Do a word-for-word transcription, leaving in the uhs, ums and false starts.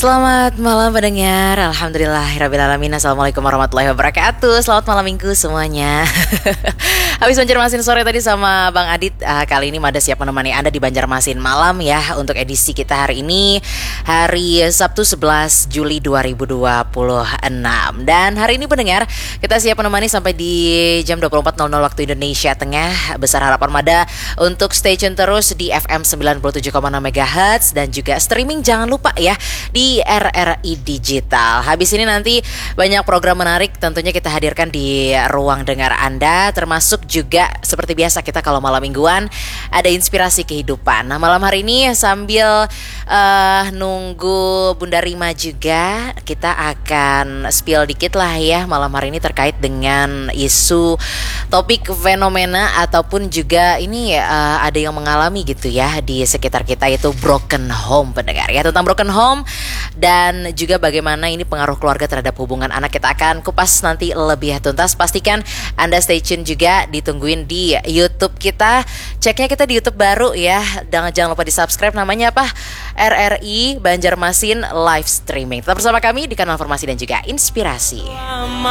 Selamat malam pendengar. Alhamdulillahirrabbilalamin. Assalamualaikum warahmatullahi wabarakatuh. Selamat malam minggu semuanya. Habis Banjarmasin sore tadi sama Bang Adit, uh, kali ini Mada siap menemani Anda di Banjarmasin malam ya. Untuk edisi kita hari ini, hari Sabtu sebelas Juli dua ribu dua puluh enam. Dan hari ini pendengar, kita siap menemani sampai di jam dua puluh empat nol nol waktu Indonesia Tengah. Besar harapan Mada untuk stay tune terus di F M sembilan puluh tujuh koma enam megahertz dan juga streaming jangan lupa ya di R R I Digital. Habis ini nanti banyak program menarik tentunya kita hadirkan di ruang dengar Anda, termasuk juga seperti biasa kita kalau malam mingguan ada inspirasi kehidupan. Nah, malam hari ini sambil uh, nunggu Bunda Rima juga, kita akan spill dikit lah ya malam hari ini terkait dengan isu topik fenomena ataupun juga ini uh, ada yang mengalami gitu ya di sekitar kita, yaitu broken home pendengar ya. Tentang broken home dan juga bagaimana ini pengaruh keluarga terhadap hubungan anak, kita akan kupas nanti lebih tuntas. Pastikan Anda stay tune juga, ditungguin di YouTube kita. Ceknya kita di YouTube baru ya. Jangan jangan lupa di subscribe, namanya apa? R R I Banjarmasin Live Streaming. Tetap bersama kami di kanal Informasi dan juga Inspirasi.